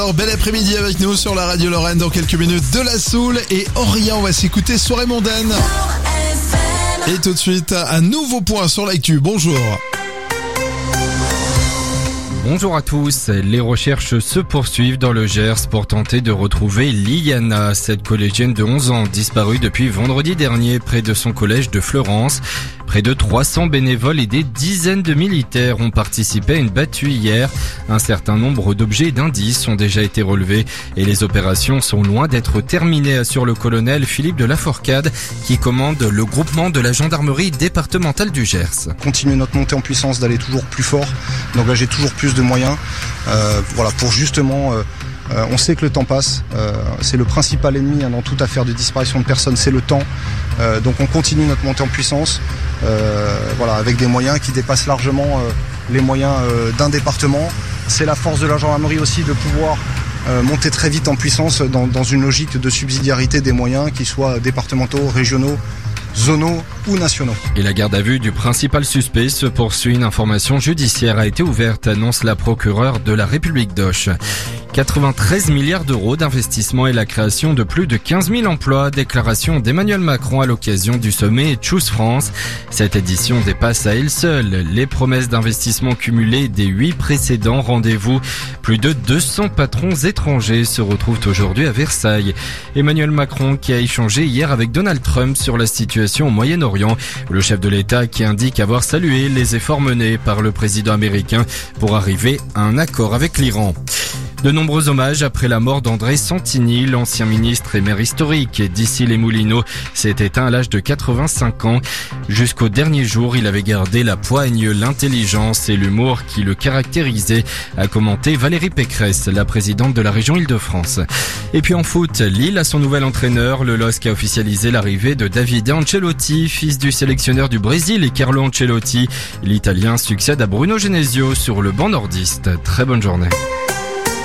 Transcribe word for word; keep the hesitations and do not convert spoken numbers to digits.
Alors, bel après-midi avec nous sur la radio Lorraine. Dans quelques minutes, de la soul et Orient. On va s'écouter Soirée mondaine. Et tout de suite, un nouveau point sur l'actu. Bonjour. Bonjour à tous, les recherches se poursuivent dans le Gers pour tenter de retrouver Liana, cette collégienne de onze ans disparue depuis vendredi dernier près de son collège de Fleurance. Près de trois cents bénévoles et des dizaines de militaires ont participé à une battue hier. Un certain nombre d'objets et d'indices ont déjà été relevés et les opérations sont loin d'être terminées, assure le colonel Philippe de Laforcade qui commande le groupement de la gendarmerie départementale du Gers. Continuer notre montée en puissance, d'aller toujours plus fort, d'engager toujours plus de moyens, euh, voilà, pour justement... Euh, Euh, on sait que le temps passe, euh, c'est le principal ennemi hein, dans toute affaire de disparition de personnes, c'est le temps. Euh, donc on continue notre montée en puissance, euh, voilà, avec des moyens qui dépassent largement euh, les moyens euh, d'un département. C'est la force de la gendarmerie aussi de pouvoir euh, monter très vite en puissance dans, dans une logique de subsidiarité des moyens, qu'ils soient départementaux, régionaux, zonaux ou nationaux. Et la garde à vue du principal suspect se poursuit. Une information judiciaire a été ouverte, annonce la procureure de la République d'Auch. quatre-vingt-treize milliards d'euros d'investissement et la création de plus de quinze mille emplois, déclaration d'Emmanuel Macron à l'occasion du sommet Choose France. Cette édition dépasse à elle seule les promesses d'investissement cumulées des huit précédents rendez-vous. Plus de deux cents patrons étrangers se retrouvent aujourd'hui à Versailles. Emmanuel Macron qui a échangé hier avec Donald Trump sur la situation au Moyen-Orient. Le chef de l'État qui indique avoir salué les efforts menés par le président américain pour arriver à un accord avec l'Iran. De nombreux hommages après la mort d'André Santini, l'ancien ministre et maire historique d'Issy-les-Moulineaux s'est éteint à l'âge de quatre-vingt-cinq ans. Jusqu'au dernier jour, il avait gardé la poigne, l'intelligence et l'humour qui le caractérisaient, a commenté Valérie Pécresse, la présidente de la région Île-de-France. Et puis en foot, Lille a son nouvel entraîneur. Le L O S C a officialisé l'arrivée de Davide Ancelotti, fils du sélectionneur du Brésil et Carlo Ancelotti. L'Italien succède à Bruno Genesio sur le banc nordiste. Très bonne journée.